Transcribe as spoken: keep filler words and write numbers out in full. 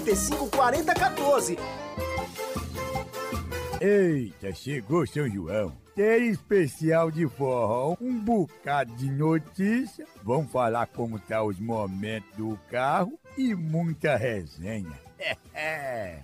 cinco quarenta quatorze. Eita, chegou São João. Tem especial de forró, um bocado de notícia. Vamos falar como tá os momentos do carro e muita resenha.